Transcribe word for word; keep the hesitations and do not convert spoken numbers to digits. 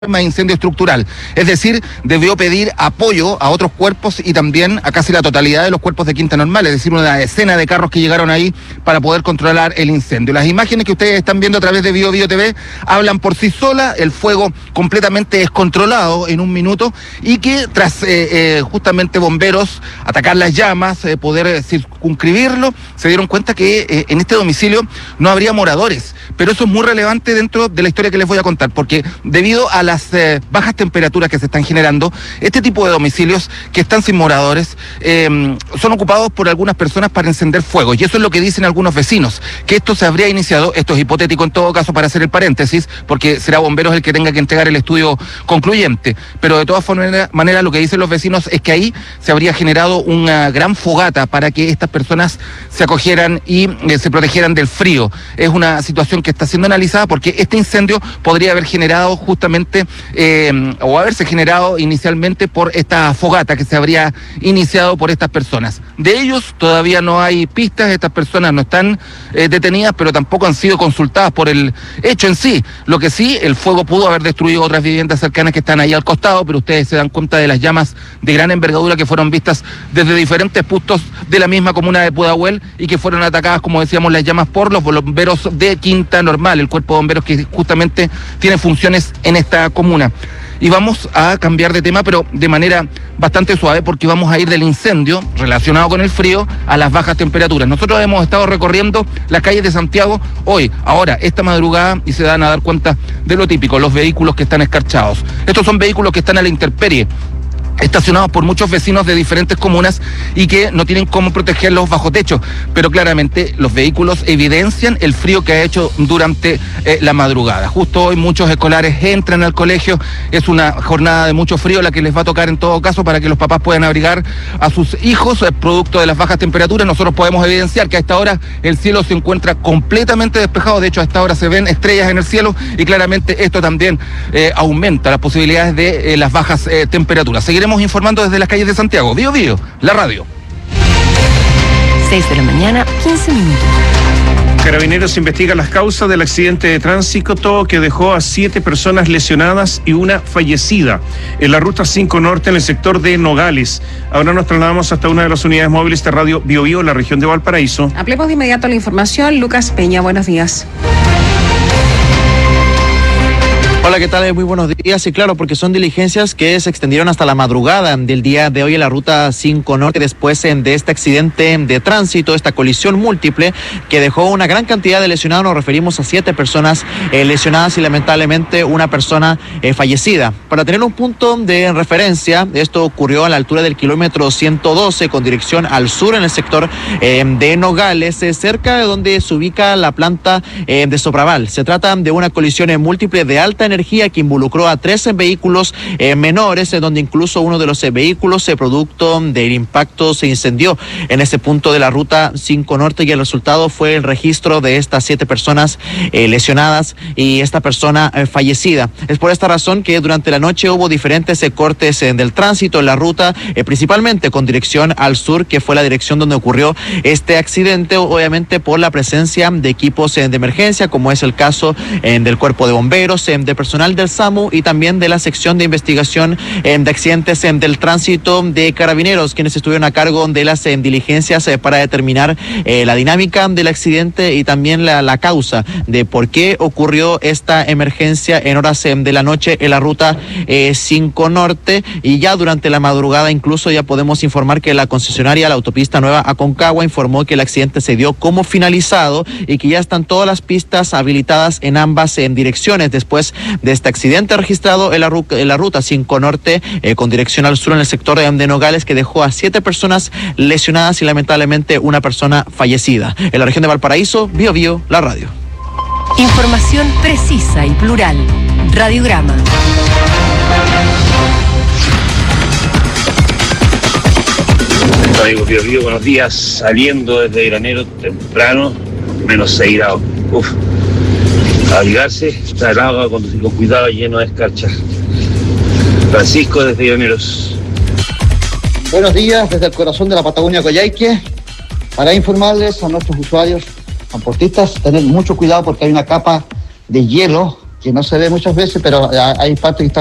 de incendio estructural, es decir, debió pedir apoyo a otros cuerpos y también a casi la totalidad de los cuerpos de Quinta Normal, es decir, una decena de carros que llegaron ahí para poder controlar el incendio. Las imágenes que ustedes están viendo a través de Bio Bio T V hablan por sí solas, el fuego completamente descontrolado en un minuto y que tras eh, eh, justamente bomberos atacar las llamas, eh, poder eh, circunscribirlo, se dieron cuenta que eh, en este domicilio no habría moradores, pero eso es muy relevante dentro de la historia que les voy a contar, porque debido a la las eh, bajas temperaturas que se están generando, este tipo de domicilios que están sin moradores eh, son ocupados por algunas personas para encender fuego, y eso es lo que dicen algunos vecinos, que esto se habría iniciado, esto es hipotético en todo caso para hacer el paréntesis, porque será bomberos el que tenga que entregar el estudio concluyente, pero de todas maneras lo que dicen los vecinos es que ahí se habría generado una gran fogata para que estas personas se acogieran y eh, se protegieran del frío. Es una situación que está siendo analizada porque este incendio podría haber generado justamente Eh, o haberse generado inicialmente por esta fogata que se habría iniciado por estas personas. De ellos todavía no hay pistas, estas personas no están eh, detenidas, pero tampoco han sido consultadas por el hecho en sí. Lo que sí, el fuego pudo haber destruido otras viviendas cercanas que están ahí al costado, pero ustedes se dan cuenta de las llamas de gran envergadura que fueron vistas desde diferentes puntos de la misma comuna de Pudahuel y que fueron atacadas, como decíamos, las llamas por los bomberos de Quinta Normal, el cuerpo de bomberos que justamente tiene funciones en esta comuna. Y vamos a cambiar de tema, pero de manera bastante suave, porque vamos a ir del incendio relacionado con el frío a las bajas temperaturas. Nosotros hemos estado recorriendo las calles de Santiago hoy, ahora, esta madrugada, y se dan a dar cuenta de lo típico, los vehículos que están escarchados. Estos son vehículos que están a la intemperie, estacionados por muchos vecinos de diferentes comunas y que no tienen cómo protegerlos bajo techo, pero claramente los vehículos evidencian el frío que ha hecho durante eh, la madrugada. Justo hoy muchos escolares entran al colegio, es una jornada de mucho frío la que les va a tocar en todo caso para que los papás puedan abrigar a sus hijos, eh, producto de las bajas temperaturas. Nosotros podemos evidenciar que a esta hora el cielo se encuentra completamente despejado, de hecho a esta hora se ven estrellas en el cielo y claramente esto también eh, aumenta las posibilidades de eh, las bajas eh, temperaturas. Seguiremos informando desde las calles de Santiago. Bio Bio, la radio. seis de la mañana, quince minutos. Carabineros investiga las causas del accidente de tránsito que dejó a siete personas lesionadas y una fallecida en la ruta cinco Norte en el sector de Nogales. Ahora nos trasladamos hasta una de las unidades móviles de Radio Bio Bio en la región de Valparaíso. Ampliemos de inmediato la información. Lucas Peña, buenos días. Hola, ¿qué tal? Muy buenos días. Y claro, porque son diligencias que se extendieron hasta la madrugada del día de hoy en la ruta cinco Norte, después de este accidente de tránsito, esta colisión múltiple que dejó una gran cantidad de lesionados. Nos referimos a siete personas eh, lesionadas y lamentablemente una persona eh, fallecida. Para tener un punto de referencia, esto ocurrió a la altura del kilómetro ciento doce con dirección al sur en el sector eh, de Nogales, eh, cerca de donde se ubica la planta eh, de Sopraval. Se trata de una colisión eh, múltiple de alta energía que involucró a trece vehículos eh, menores, eh, donde incluso uno de los eh, vehículos, eh, producto del impacto, se incendió en ese punto de la ruta cinco Norte, y el resultado fue el registro de estas siete personas eh, lesionadas y esta persona eh, fallecida. Es por esta razón que durante la noche hubo diferentes eh, cortes eh, del tránsito en la ruta, eh, principalmente con dirección al sur, que fue la dirección donde ocurrió este accidente, obviamente por la presencia de equipos eh, de emergencia, como es el caso eh, del cuerpo de bomberos, eh, de personal del SAMU y también de la sección de investigación eh, de accidentes eh, del tránsito de Carabineros, quienes estuvieron a cargo de las eh, diligencias eh, para determinar eh, la dinámica del accidente y también la, la causa de por qué ocurrió esta emergencia en horas eh, de la noche en la ruta eh, cinco Norte. Y ya durante la madrugada incluso ya podemos informar que la concesionaria, la autopista Nueva Aconcagua, informó que el accidente se dio como finalizado y que ya están todas las pistas habilitadas en ambas en direcciones después de este accidente registrado en la, ru- en la ruta cinco Norte eh, con dirección al sur en el sector de, de Nogales, que dejó a siete personas lesionadas y lamentablemente una persona fallecida. En la región de Valparaíso, Bio Bio, la radio. Información precisa y plural. Radiograma. Amigos Bio Bio, buenos días. Saliendo desde Granero temprano, menos seis grados. Uf. Abrigarse, está el agua, conducir con cuidado, lleno de escarcha. Francisco desde Llaneros. Buenos días desde el corazón de la Patagonia Coyhaique, para informarles a nuestros usuarios transportistas tener mucho cuidado porque hay una capa de hielo que no se ve muchas veces, pero hay partes que están